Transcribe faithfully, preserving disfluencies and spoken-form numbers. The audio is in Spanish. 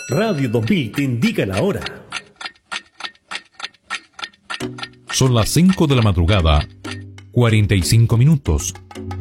Radio dos mil te indica la hora. Son las cinco de la madrugada, cuarenta y cinco minutos.